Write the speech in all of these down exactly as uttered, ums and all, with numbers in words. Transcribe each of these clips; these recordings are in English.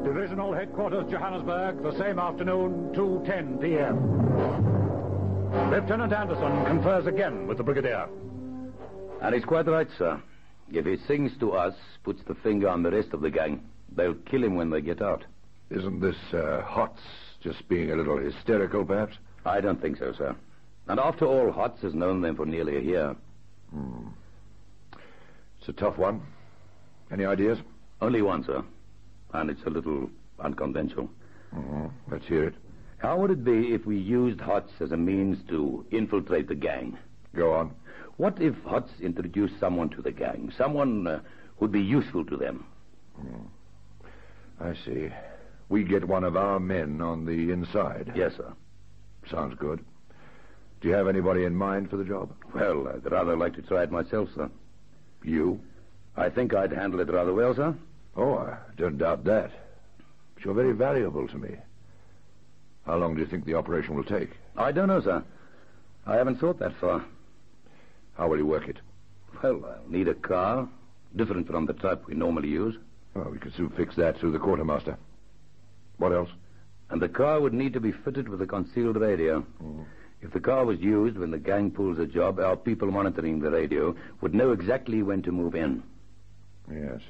Divisional Headquarters, Johannesburg, the same afternoon, two ten p.m. Lieutenant Anderson confers again with the Brigadier. And he's quite right, sir. If he sings to us, puts the finger on the rest of the gang, they'll kill him when they get out. Isn't this uh, Hotz just being a little hysterical, perhaps? I don't think so, sir. And after all, Hotz has known them for nearly a year. Hmm. It's a tough one. Any ideas? Only one, sir. And it's a little unconventional. Mm-hmm. Let's hear it. How would it be if we used Hotz as a means to infiltrate the gang? Go on. What if Hotz introduced someone to the gang? Someone uh, who'd be useful to them? Mm. I see. We get one of our men on the inside. Yes, sir. Sounds good. Do you have anybody in mind for the job? Well, I'd rather like to try it myself, sir. You? I think I'd handle it rather well, sir. Oh, I don't doubt that. But you're very valuable to me. How long do you think the operation will take? I don't know, sir. I haven't thought that far. How will you work it? Well, I'll need a car, different from the type we normally use. Well, we could soon fix that through the quartermaster. What else? And the car would need to be fitted with a concealed radio. Mm. If the car was used when the gang pulls a job, our people monitoring the radio would know exactly when to move in. Yes.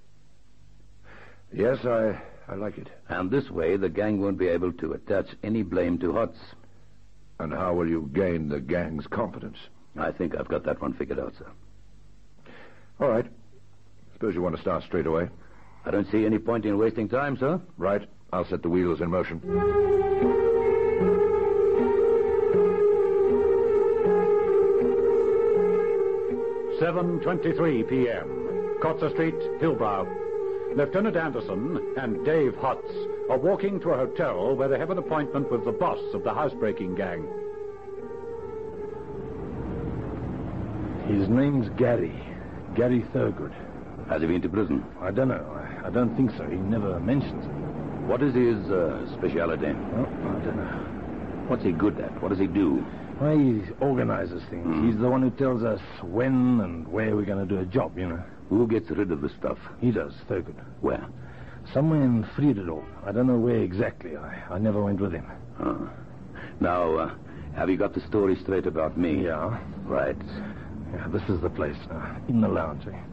Yes, I, I like it. And this way, the gang won't be able to attach any blame to Hotz. And how will you gain the gang's confidence? I think I've got that one figured out, sir. All right. Suppose you want to start straight away. I don't see any point in wasting time, sir. Right. I'll set the wheels in motion. seven twenty-three p.m. Kotzer Street, Hillbrow. Lieutenant Anderson and Dave Hotz are walking to a hotel where they have an appointment with the boss of the housebreaking gang. His name's Gary. Gary Thurgood. Has he been to prison? I don't know. I, I don't think so. He never mentions it. What is his uh, speciality? Oh, I don't know. What's he good at? What does he do? Well, he organizes things. Mm. He's the one who tells us when and where we're going to do a job, you know. Who gets rid of the stuff? He does, Thurgood. Where? Somewhere in Friedel. I don't know where exactly. I, I never went with him. Oh. Now, uh, have you got the story straight about me? Yeah. Right. Yeah, this is the place, uh, in the lounge. Eh?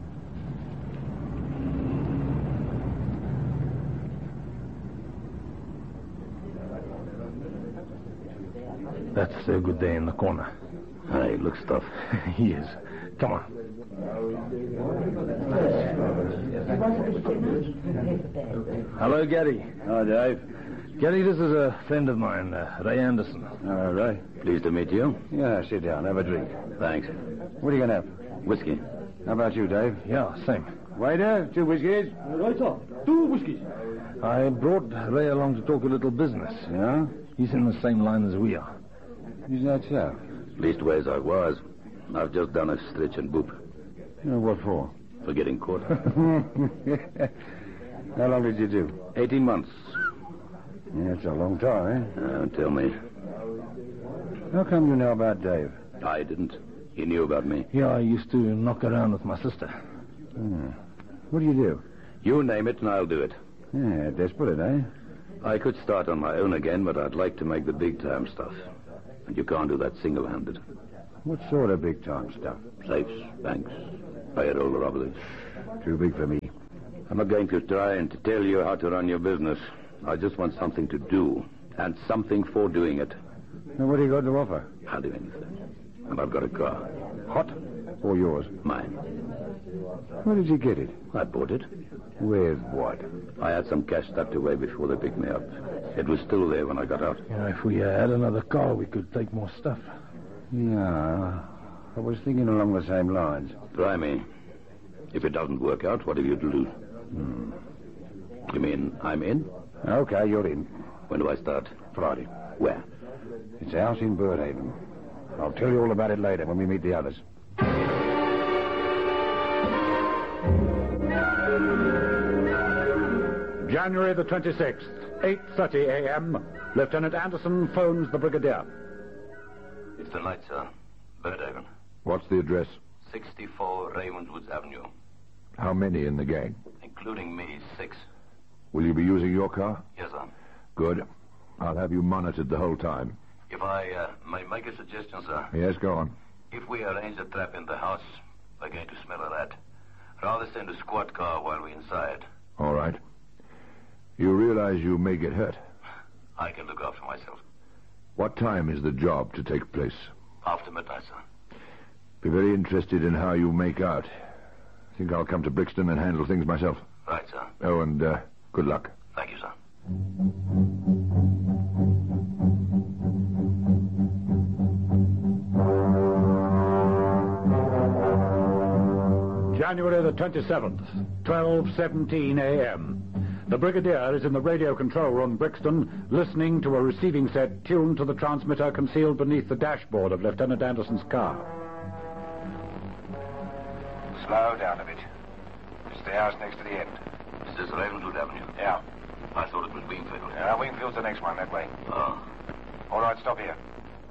That's Thurgood there in the corner. Hey, looks tough. He is. Come on. Hello, Gary. Hi, Dave. Gary, this is a friend of mine, uh, Ray Anderson. All right. Pleased to meet you. Yeah, sit down. Have a drink. Thanks. What are you going to have? Whiskey. How about you, Dave? Yeah, same. Waiter, two whiskeys. Right, sir. Two whiskeys. I brought Ray along to talk a little business. Yeah? He's in the same line as we are. Is that so? Leastways I was. I've just done a stretch and boop. You know, what for? For getting caught. How long did you do? Eighteen months. Yeah, it's a long time, eh? Uh, don't tell me. How come you know about Dave? I didn't. He knew about me. Yeah, I used to knock around with my sister. Hmm. What do you do? You name it and I'll do it. Yeah, desperate, eh? I could start on my own again, but I'd like to make the big-time stuff. And you can't do that single-handed. What sort of big-time stuff? Safes, banks, payroll robberies. Too big for me. I'm not going to try and to tell you how to run your business. I just want something to do, and something for doing it. Now, what do you got to offer? I'll do anything. And I've got a car. Hot? Or yours? Mine. Where did you get it? I bought it. With what? I had some cash tucked away before they picked me up. It was still there when I got out. You know, if we uh, had another car, we could take more stuff. Yeah, I was thinking along the same lines. Try me. If it doesn't work out, what have you to lose? Hmm. You mean I'm in? Okay, you're in. When do I start? Friday. Where? It's a house in Birdhaven. I'll tell you all about it later when we meet the others. January the twenty-sixth, eight thirty a.m. Lieutenant Anderson phones the Brigadier. It's the night, sir. Birdhaven. What's the address? sixty-four Ravenswoods Avenue. How many in the gang? Including me, six. Will you be using your car? Yes, sir. Good. I'll have you monitored the whole time. If I uh, may make a suggestion, sir. Yes, go on. If we arrange a trap in the house, we're going to smell a rat. Rather send a squad car while we're inside. All right. You realize you may get hurt. I can look after myself. What time is the job to take place? After midnight, sir. Be very interested in how you make out. I think I'll come to Brixton and handle things myself. Right, sir. Oh, and uh, good luck. Thank you, sir. January the twenty-seventh, twelve seventeen a.m. The Brigadier is in the radio control room, Brixton, listening to a receiving set tuned to the transmitter concealed beneath the dashboard of Lieutenant Anderson's car. Slow down a bit. It's the house next to the end. Is this Ravenswood Avenue? Yeah. I thought it was Wingfield. Yeah, Wingfield's the next one that way. Oh. All right, stop here.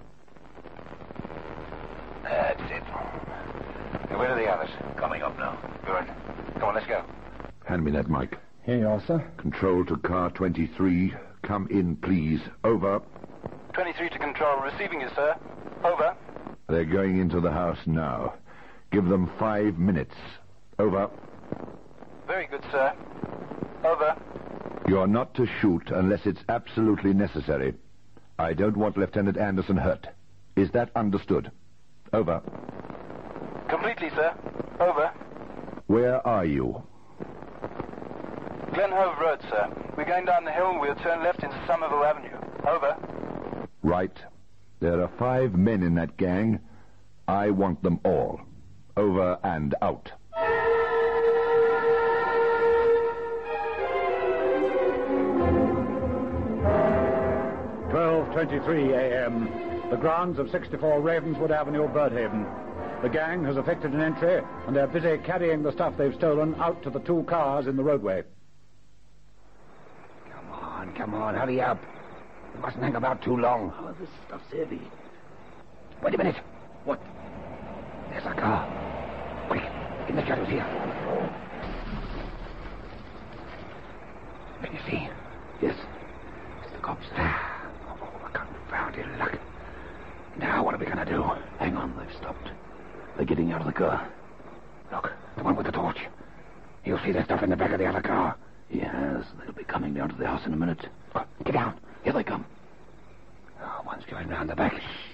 That's it. Now, where are the others? Coming up now. Good. Come on, let's go. Hand me that mic. Here you are, sir. Control to car twenty-three. Come in, please. Over. twenty-three to control. Receiving you, sir. Over. They're going into the house now. Give them five minutes. Over. Very good, sir. Over. You're not to shoot unless it's absolutely necessary. I don't want Lieutenant Anderson hurt. Is that understood? Over. Completely, sir. Over. Where are you? Glen Hove Road, sir. We're going down the hill and we'll turn left into Somerville Avenue. Over. Right. There are five men in that gang. I want them all. Over and out. twelve twenty-three a.m. The grounds of sixty-four Ravenswood Avenue, Birdhaven. The gang has effected an entry, and they're busy carrying the stuff they've stolen out to the two cars in the roadway. Come on, come on, hurry up. We mustn't hang about too long. Oh, this stuff's heavy. Wait a minute. What? There's a car. Quick, in the shadows here. Can you see? Yes. It's the cops. Oh, confounded luck. Now what are we going to do? Hang on, they've stopped. They're getting out of the car. Look, the one with the torch. You'll see that stuff in the back of the other car. He has. They'll be coming down to the house in a minute. Oh, get down. Here they come. Oh, one's going round the back.